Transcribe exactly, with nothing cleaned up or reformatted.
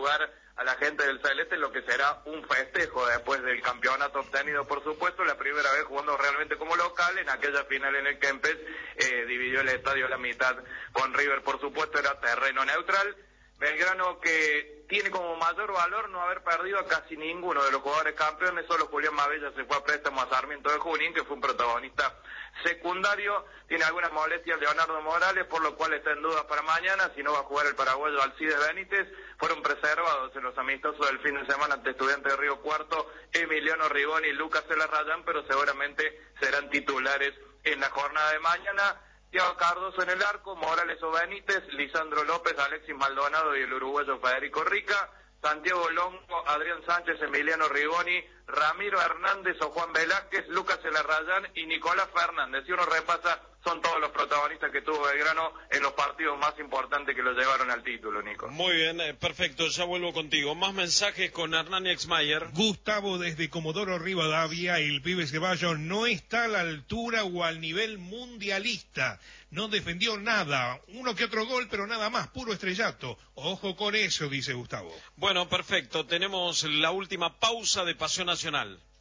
lugar a la gente del Celeste en lo que será un festejo después del campeonato obtenido, por supuesto, la primera vez jugando realmente como local. En aquella final en el Kempes eh, dividió el estadio a la mitad con River, por supuesto, era terreno neutral. Belgrano, que tiene como mayor valor no haber perdido a casi ninguno de los jugadores campeones, solo Julián Mabella se fue a préstamo a Sarmiento de Junín, que fue un protagonista secundario. Tiene algunas molestias Leonardo Morales, por lo cual está en duda para mañana, si no va a jugar el paraguayo Alcides Benítez. Fueron preservados en los amistosos del fin de semana ante Estudiantes de Río Cuarto, Emiliano Rigoni y Lucas Celarrayán, pero seguramente serán titulares en la jornada de mañana. Thiago Cardoso en el arco, Morales o Benítez, Lisandro López, Alexis Maldonado y el uruguayo Federico Rica, Santiago Longo, Adrián Sánchez, Emiliano Rigoni, Ramiro Hernández o Juan Velázquez, Lucas Celarrayán y Nicolás Fernández. Si uno repasa, son todos los protagonistas que tuvo Belgrano en los partidos más importantes que lo llevaron al título, Nico. Muy bien, eh, perfecto, ya vuelvo contigo. Más mensajes con Hernán Exmayer. Gustavo desde Comodoro Rivadavia, el pibe Ceballos no está a la altura o al nivel mundialista. No defendió nada, uno que otro gol, pero nada más, puro estrellato. Ojo con eso, dice Gustavo. Bueno, perfecto, tenemos la última pausa de Pasión Nacional.